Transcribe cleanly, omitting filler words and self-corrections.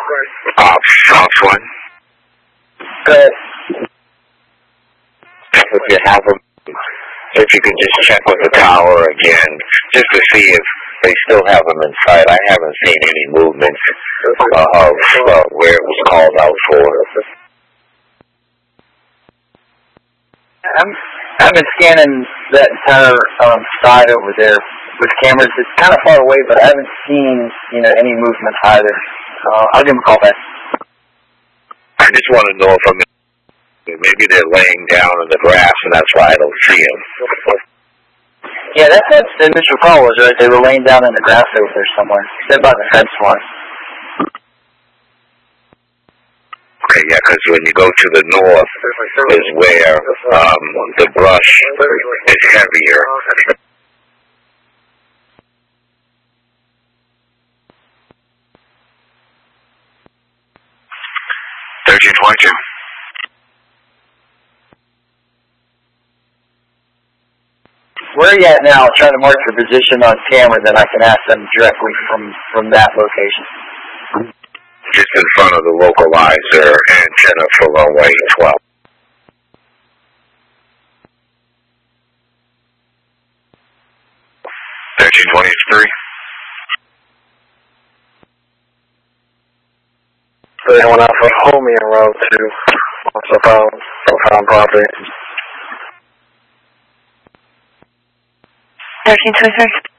South one. Good. If you have them, if you could just check with the tower again, just to see if they still have them in sight. I haven't seen any movement of where it was called out for. I've been scanning that entire side over there with cameras. It's kind of far away, but I haven't seen any movement either. I'll give them a call back. I just want to know if maybe they're laying down in the grass, and that's why I don't see them. Yeah, that's what the initial call was, right? They were laying down in the grass over there somewhere. They're by the fence line. Okay, yeah, because when you go to the north is where the brush is heavier. 1322. Where are you at now? Trying to mark your position on camera, then I can ask them directly from that location. Just in front of the localizer antenna for runway 12. They went out for Homie and Road 2 on Sound property. 1323.